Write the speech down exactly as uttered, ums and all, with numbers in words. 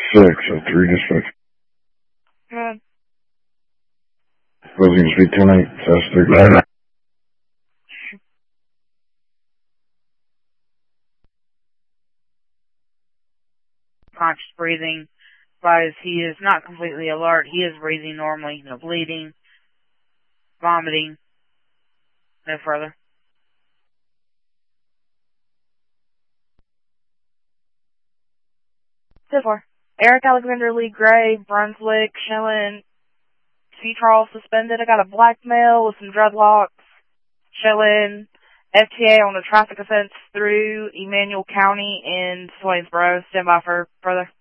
Six oh three dispatch. Good. Closing speed tonight, test three. Conscious breathing. Advise he is not completely alert. He is breathing normally. No bleeding. Vomiting. No further. So far. Eric Alexander Lee Gray, Brunswick, showing C-Charles suspended. I got a black male with some dreadlocks. Showing F T A on a traffic offense through Emmanuel County in Swainsboro. Stand by for further.